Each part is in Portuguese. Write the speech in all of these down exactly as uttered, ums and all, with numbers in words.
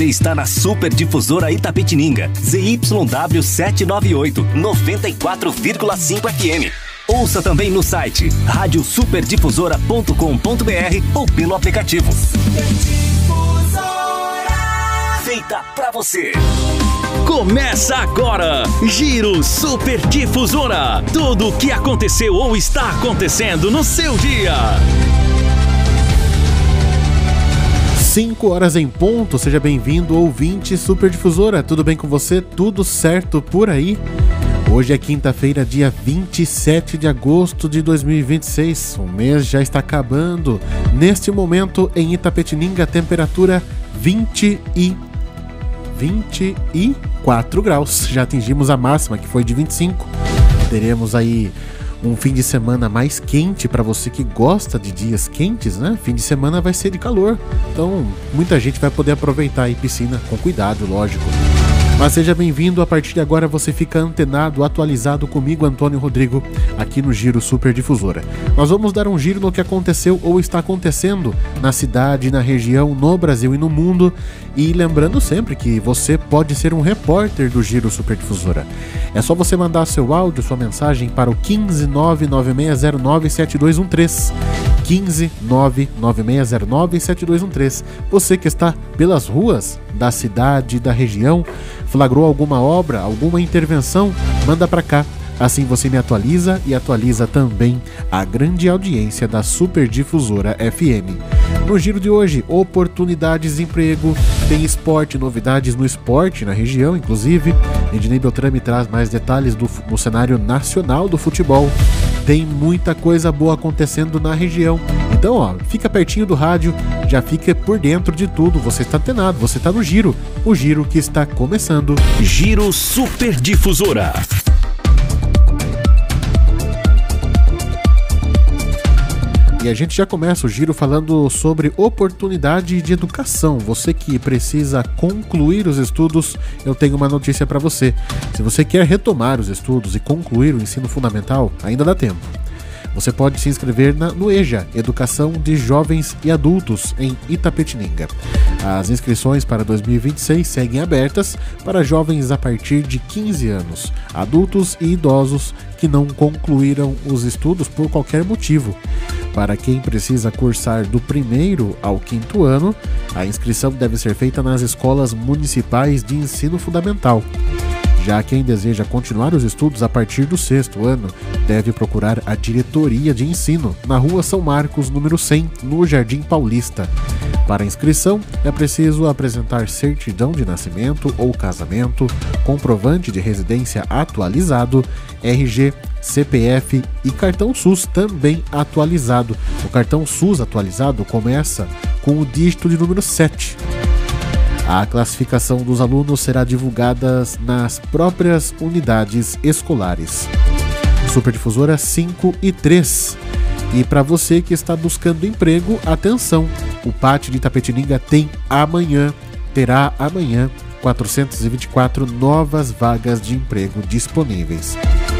Está na Super Difusora Itapetininga, Z Y W setecentos e noventa e oito, noventa e quatro vírgula cinco F M. Ouça também no site rádio super difusora ponto com ponto b r ou pelo aplicativo. Feita pra você. Começa agora, Giro Super Difusora. Tudo o que aconteceu ou está acontecendo no seu dia. cinco horas em ponto, seja bem-vindo, ouvinte Super Difusora. Tudo bem com você? Tudo certo por aí? Hoje é quinta-feira, dia vinte e sete de agosto de dois mil e vinte e seis. O mês já está acabando. Neste momento, em Itapetininga, temperatura vinte e quatro graus. Já atingimos a máxima, que foi de vinte e cinco. Teremos aí um fim de semana mais quente para você que gosta de dias quentes, né? Fim de semana vai ser de calor, então muita gente vai poder aproveitar aí piscina com cuidado, lógico. Mas seja bem-vindo, a partir de agora você fica antenado, atualizado comigo, Antônio Rodrigo, aqui no Giro Super Difusora. Nós vamos dar um giro no que aconteceu ou está acontecendo na cidade, na região, no Brasil e no mundo. E lembrando sempre que você pode ser um repórter do Giro Super Difusora. É só você mandar seu áudio, sua mensagem para o quinze nove nove seis zero nove sete dois um três. quinze nove nove seis zero nove sete dois um três. Você que está pelas ruas da cidade, da região, flagrou alguma obra, alguma intervenção, manda para cá. Assim você me atualiza e atualiza também a grande audiência da Super Difusora F M. No giro de hoje, oportunidades de emprego, tem esporte, novidades no esporte na região, inclusive. Ednei Beltrame traz mais detalhes do, no cenário nacional do futebol. Tem muita coisa boa acontecendo na região. Então, ó, fica pertinho do rádio, já fica por dentro de tudo. Você está antenado, você está no giro. O giro que está começando. Giro Super Difusora. E a gente já começa o giro falando sobre oportunidade de educação. Você que precisa concluir os estudos, eu tenho uma notícia para você. Se você quer retomar os estudos e concluir o ensino fundamental, ainda dá tempo. Você pode se inscrever na, no EJA, Educação de Jovens e Adultos, em Itapetininga. As inscrições para dois mil e vinte e seis seguem abertas para jovens a partir de quinze anos, adultos e idosos que não concluíram os estudos por qualquer motivo. Para quem precisa cursar do primeiro ao quinto ano, a inscrição deve ser feita nas escolas municipais de ensino fundamental. Já quem deseja continuar os estudos a partir do sexto ano, deve procurar a Diretoria de Ensino, na Rua São Marcos, número cem, no Jardim Paulista. Para inscrição, é preciso apresentar certidão de nascimento ou casamento, comprovante de residência atualizado, R G, C P F e cartão SUS também atualizado. O cartão SUS atualizado começa com o dígito de número sete. A classificação dos alunos será divulgada nas próprias unidades escolares. Super Difusora cinco e três. E para você que está buscando emprego, atenção! O Pátio de Itapetininga tem amanhã, terá amanhã, quatrocentas e vinte e quatro novas vagas de emprego disponíveis.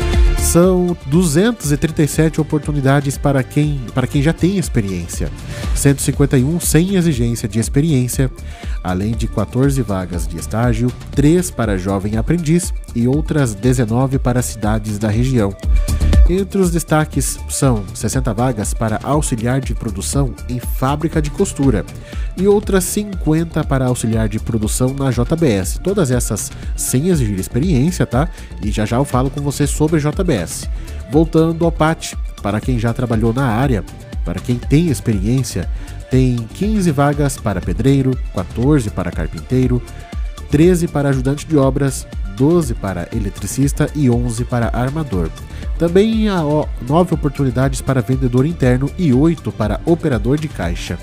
São duzentas e trinta e sete oportunidades para quem, para quem já tem experiência, cento e cinquenta e um sem exigência de experiência, além de quatorze vagas de estágio, três para jovem aprendiz e outras dezenove para cidades da região. Entre os destaques são sessenta vagas para auxiliar de produção em fábrica de costura e outras cinquenta para auxiliar de produção na J B S. Todas essas sem exigir experiência, tá? E já já eu falo com você sobre a J B S. Voltando ao P A T, para quem já trabalhou na área, para quem tem experiência, tem quinze vagas para pedreiro, quatorze para carpinteiro, treze para ajudante de obras, doze para eletricista e onze para armador. Também há nove oportunidades para vendedor interno e oito para operador de caixa.